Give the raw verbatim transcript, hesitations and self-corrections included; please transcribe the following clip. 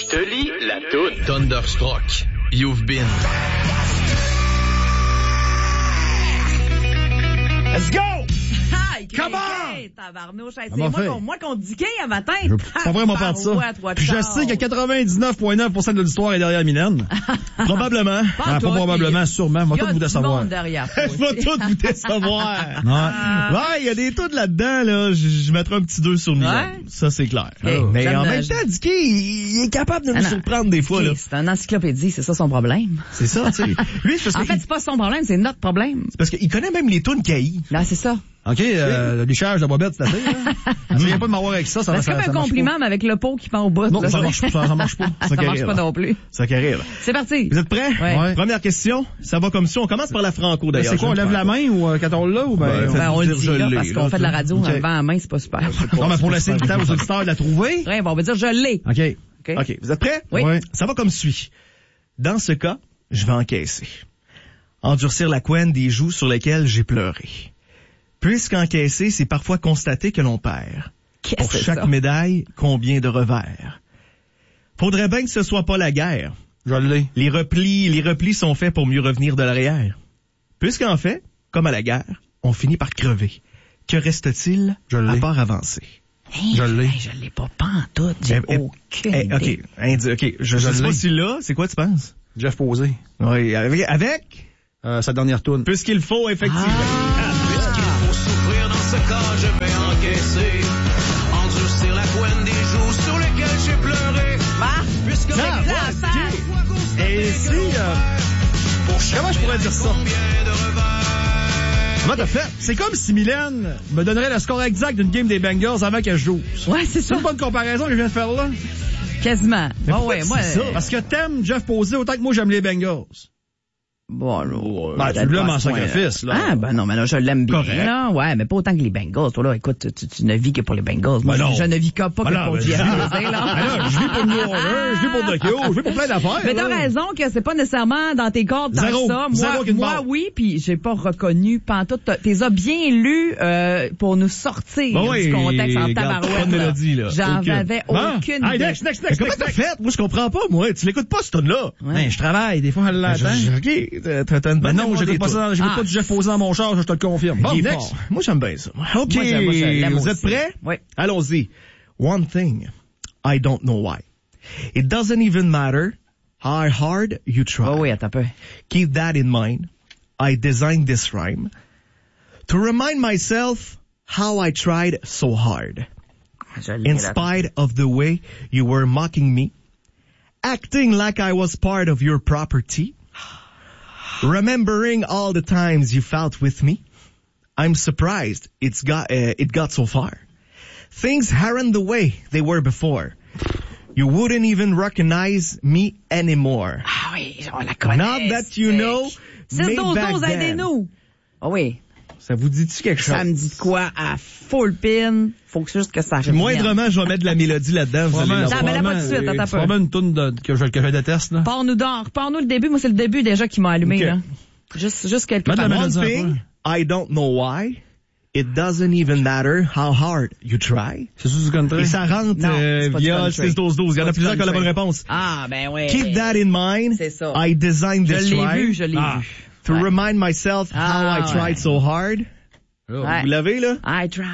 Je te lis la toune. Thunderstruck, You've Been. Let's go! Come on! Tabarnouche, c'est moi qu'on, moi qu'on dit qu'il y a matin. Je veux pas vraiment faire ça. Puis je sais que quatre-vingt-dix-neuf virgule neuf pour cent de l'histoire est derrière Mylène. Probablement. Pas, ah, pas probablement, sûrement. Va tout vous décevoir. Va tout vous décevoir. Ouais, il y a des tunes là-dedans, là. Je mettrai un petit deux sur Mylène. Ouais. Ça, c'est clair. Okay. Oh. Mais en même temps, Dicky, il est capable de nous ah surprendre des fois, okay. là. C'est un encyclopédie, c'est ça son problème. C'est ça, tu sais. Lui, parce en que fait, c'est pas son problème, c'est notre problème. C'est parce qu'il connaît même les tunes caï. Là, c'est ça. OK, euh, le lichage de bobette, c'est assez, hein? Il n'y a pas de m'avoir avec ça, ça, c'est ça, comme ça un compliment, mais avec le pot qui pend au bout. Non, là, ça marche pas, ça, ça marche pas. Ça, ça marche pas non plus. Ça carré, là. C'est parti. Vous êtes prêts? Ouais. Ouais. Première question. Ça va comme ça. On commence par la franco, d'ailleurs. C'est quoi, on lève la main ou, euh, quand on l'a, ou ben, ben, on, ben, on le dit, là, parce qu'on là, fait de la radio, okay. En levant la main, c'est pas super. Pas, non, mais pour laisser le temps aux auditeurs de la trouver. Ouais, bon, on va dire je l'ai. OK. OK. OK. Vous êtes prêts? Oui. Ouais. Ça va comme suit. Dans ce cas, je vais encaisser. Endurcir la couenne des joues sur lesquelles j'ai pleuré. Puisqu'encaisser, c'est parfois constater que l'on perd. Qu'est-ce Pour chaque ça? Médaille, combien de revers? Faudrait bien que ce soit pas la guerre. Je l'ai. Les replis, les replis sont faits pour mieux revenir de l'arrière. Puisqu'en fait, comme à la guerre, on finit par crever. Que reste-t-il à part avancer? Hey, je l'ai. Hey, je l'ai pas pantoute. J'ai eh, aucune eh, idée. OK. Indi- OK. Je, je, je sais pas si là, c'est quoi tu penses? Jeff Posé. Oui. Avec? avec? Euh, sa dernière tourne. Puisqu'il faut, effectivement. Ah. Ah, souffrir dans ce cas, je vais encaisser. Endurcir la couenne des joues sur lesquelles j'ai pleuré. Bah, puisque ça, ça, ouais, ça. Et si, euh, comment je pourrais dire ça? Comment t'as fait? C'est comme si Mylène me donnerait le score exact d'une game des Bengals avant qu'elle joue. Ouais, c'est ça. C'est une bonne comparaison que je viens de faire là. Quasiment. Mais bon, ouais, moi. Ça? Parce que t'aimes Jeff Posé autant que moi j'aime les Bengals. Bon, là, ben, tu l'aimes en sacrifice, là. Ah, ben non, mais là, je l'aime bien, correct. Là. Ouais, mais pas autant que les Bengals. Toi, là, écoute, tu, tu ne vis que pour les Bengals. Moi, ben je, je ne vis que pas ben que non, pour ben Jeff je... Posé, là. Ben là, je vis pour New Orleans, je vis pour Tokyo, je vis pour plein d'affaires. Mais t'as là. raison que c'est pas nécessairement dans tes cordes tant zéro, que ça. Moi, zéro moi oui, puis j'ai pas reconnu pantoute. T'es as bien lu euh, pour nous sortir ben oui, du contexte en tabarouette. Mélodie, là. J'en aucune. avais ah. aucune ah, idée. Next, next, next, comment t'as fait? Moi, je comprends pas, moi. Tu l'écoutes pas, ce tune-là. Ouais. Ben, je travaille, des fois, elle l'entend. OK. T'as, t'as une bonne non, j'écoute pas ça, j'écoute ah. pas du Jeff Posé dans mon char, je te le confirme. Bon, next. Fort. Moi, j'aime bien ça. OK. Moi, j'aime, moi, j'aime vous aussi. êtes prêts? Oui. Allons-y. One thing, I don't know why. It doesn't even matter how hard you try. Oh oui, attends un peu. Keep that in mind. I designed this rhyme to remind myself how I tried so hard. In spite of the way you were mocking me, acting like I was part of your property, remembering all the times you fought with me, I'm surprised it's got uh, it got so far. Things aren't the way they were before. You wouldn't even recognize me anymore. Ah oui, on la connaît. Not that you know. six douze douze, aidez-nous. Ah oui. Ça vous dit-tu quelque chose? Ça me dit de quoi à full pin? Faut que juste que ça revienne. Moindrement, je vais mettre de la mélodie là-dedans. Vous allez non, mais là, pas tout de suite, attends C'est vraiment une toune de, que, je, que je déteste, là. Pars-nous d'or. Pars-nous le début. Moi, c'est le début déjà qui m'a allumé, okay. là. Juste, juste quelques paroles. One mélodie thing, I don't know why. It doesn't even matter how hard you try. C'est sous du country. Et ça rentre non, euh, via six douze douze. Il y en a plusieurs qui ont la bonne réponse. Ah, ben oui. Keep that in mind. C'est ça. I designed this Je l'ai rhyme. vu, je l'ai ah. vu. To ouais. remind myself ah, how I tried ouais. so hard. Oh. Vous l'avez, là? I tried.